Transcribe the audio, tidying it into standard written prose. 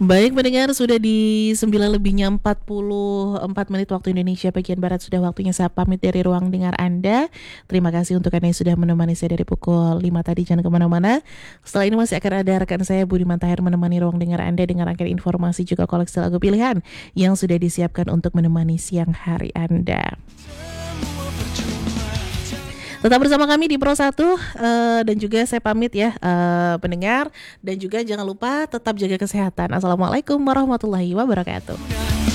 Baik pendengar, sudah di 9 lebihnya 44 menit waktu Indonesia bagian Barat. Sudah waktunya saya pamit dari ruang dengar Anda. Terima kasih untuk Anda yang sudah menemani saya dari pukul 5 tadi. Jangan kemana-mana. Setelah ini masih akan ada rekan saya Budiman Tahir menemani ruang dengar Anda dengan rangkaian informasi juga koleksi lagu pilihan yang sudah disiapkan untuk menemani siang hari Anda. Tetap bersama kami di Pro 1 dan juga saya pamit ya pendengar, dan juga jangan lupa tetap jaga kesehatan. Assalamualaikum warahmatullahi wabarakatuh.